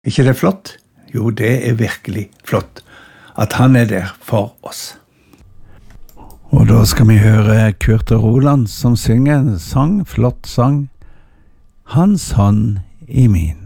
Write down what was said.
Ikke det flott? Jo, det er virkelig flott at han er der for oss. Og da skal vi høre Kurt og Roland som synger en sang, flott sang, Hans hånd i min.